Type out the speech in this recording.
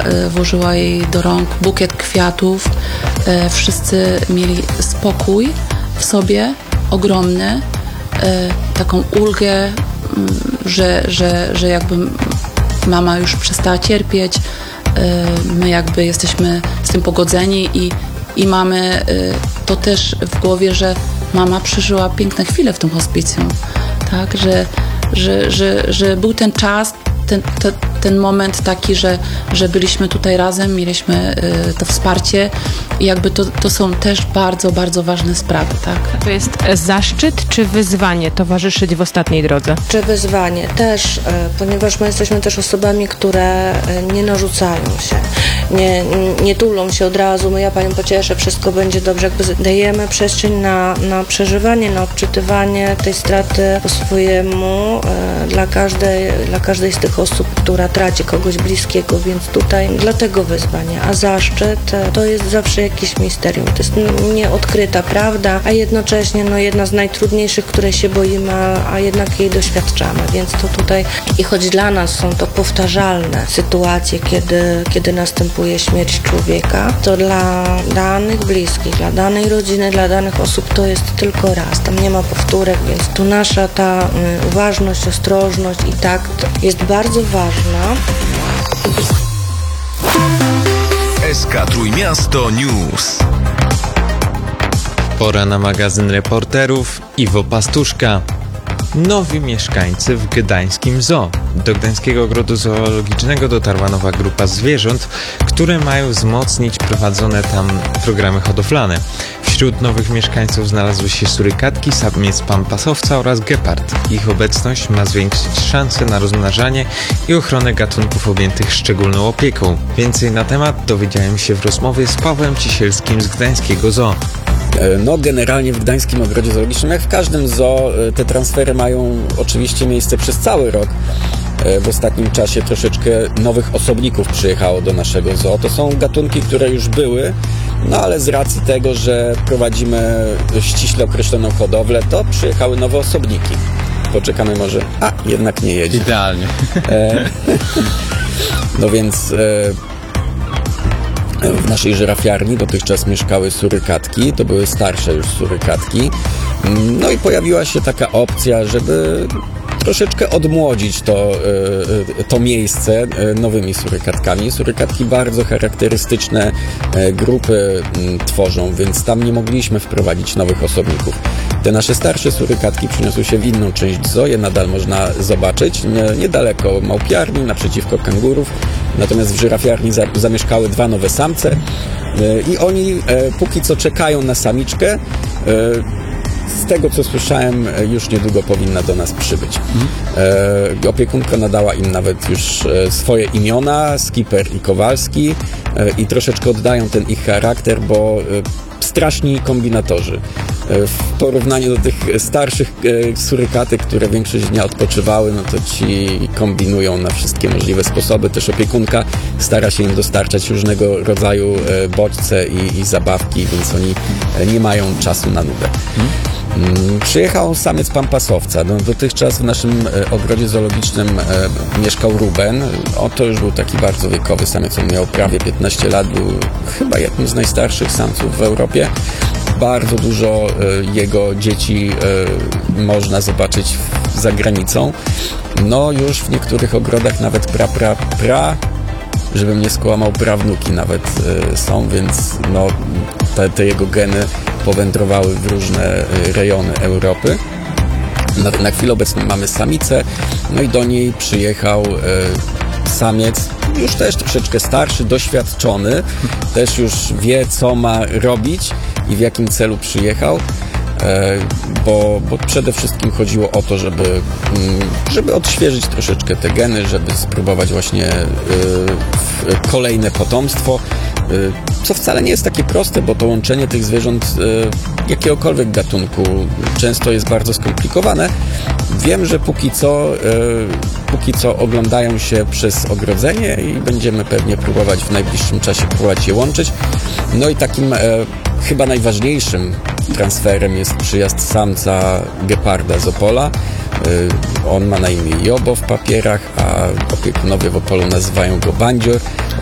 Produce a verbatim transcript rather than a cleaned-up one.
włożyła jej do rąk bukiet kwiatów. Wszyscy mieli spokój w sobie, ogromny, taką ulgę, że, że, że jakby mama już przestała cierpieć. My jakby jesteśmy z tym pogodzeni i, i mamy to też w głowie, że mama przeżyła piękne chwile w tym hospicjum, tak, że, że, że, że był ten czas, ten, ten, ten moment taki, że, że byliśmy tutaj razem, mieliśmy y, to wsparcie i jakby to, to są też bardzo, bardzo ważne sprawy, tak. To jest zaszczyt czy wyzwanie towarzyszyć w ostatniej drodze? Czy wyzwanie też, y, ponieważ my jesteśmy też osobami, które y, nie narzucają się, nie, nie tulą się od razu, no ja panią pocieszę, wszystko będzie dobrze, jakby dajemy przestrzeń na, na przeżywanie, na odczytywanie tej straty po swojemu y, dla każdej, dla każdej z tych osób, która traci kogoś bliskiego, więc tutaj dlatego wyzwanie, a zaszczyt to jest zawsze jakieś misterium, to jest nieodkryta prawda, a jednocześnie no, jedna z najtrudniejszych, której się boimy, a jednak jej doświadczamy, więc to tutaj i choć dla nas są to powtarzalne sytuacje, kiedy, kiedy następuje śmierć człowieka, to dla danych bliskich, dla danej rodziny, dla danych osób to jest tylko raz, tam nie ma powtórek, więc tu nasza ta y, uważność, ostrożność i takt jest bardzo ważna. S K Trójmiasto News. Pora na magazyn reporterów. Iwo Pastuszka. Nowi mieszkańcy w gdańskim zoo. Do Gdańskiego Ogrodu Zoologicznego dotarła nowa grupa zwierząt, które mają wzmocnić prowadzone tam programy hodowlane. Wśród nowych mieszkańców znalazły się surykatki, samiec pampasowca oraz gepard. Ich obecność ma zwiększyć szanse na rozmnażanie i ochronę gatunków objętych szczególną opieką. Więcej na temat dowiedziałem się w rozmowie z Pawłem Cisielskim z Gdańskiego Zoo. No generalnie w Gdańskim Ogrodzie Zoologicznym, jak w każdym zoo, te transfery mają oczywiście miejsce przez cały rok. W ostatnim czasie troszeczkę nowych osobników przyjechało do naszego zoo. To są gatunki, które już były, no ale z racji tego, że prowadzimy ściśle określoną hodowlę, to przyjechały nowe osobniki. Poczekamy może... A, jednak nie jedzie. Idealnie. E, no więc... E, W naszej żyrafiarni dotychczas mieszkały surykatki, to były starsze już surykatki. No i pojawiła się taka opcja, żeby troszeczkę odmłodzić to, to miejsce nowymi surykatkami. Surykatki bardzo charakterystyczne grupy tworzą, więc tam nie mogliśmy wprowadzić nowych osobników. Te nasze starsze surykatki przeniosły się w inną część zoo, je nadal można zobaczyć, niedaleko małpiarni, naprzeciwko kangurów. Natomiast w żyrafiarni za, zamieszkały dwa nowe samce i oni póki co czekają na samiczkę. Z tego, co słyszałem, już niedługo powinna do nas przybyć. Mhm. E, opiekunka nadała im nawet już swoje imiona, Skipper i Kowalski, e, i troszeczkę oddają ten ich charakter, bo e, straszni kombinatorzy. E, w porównaniu do tych starszych e, surykatek, które większość dnia odpoczywały, no to ci kombinują na wszystkie możliwe sposoby. Też opiekunka stara się im dostarczać różnego rodzaju e, bodźce i, i zabawki, więc oni e, nie mają czasu na nudę. Mhm. Przyjechał samiec pampasowca. No, dotychczas w naszym e, ogrodzie zoologicznym e, mieszkał Ruben. O, to już był taki bardzo wiekowy samiec. On miał prawie piętnaście lat. Był chyba jednym z najstarszych samców w Europie. Bardzo dużo e, jego dzieci e, można zobaczyć w, za granicą. No już w niektórych ogrodach nawet pra, pra, pra żebym nie skłamał, prawnuki nawet e, są, więc no, te, te jego geny powędrowały w różne rejony Europy. Na, na chwilę obecną mamy samicę, no i do niej przyjechał e, samiec, już też troszeczkę starszy, doświadczony, też już wie, co ma robić i w jakim celu przyjechał. Bo, bo przede wszystkim chodziło o to, żeby, żeby odświeżyć troszeczkę te geny, żeby spróbować właśnie kolejne potomstwo, co wcale nie jest takie proste, bo to łączenie tych zwierząt jakiegokolwiek gatunku często jest bardzo skomplikowane. Wiem, że póki co, póki co oglądają się przez ogrodzenie i będziemy pewnie próbować w najbliższym czasie próbować je łączyć. No i takim chyba najważniejszym transferem jest przyjazd samca geparda z Opola. On ma na imię Jobo w papierach, a opiekunowie w Opolu nazywają go Bandzior.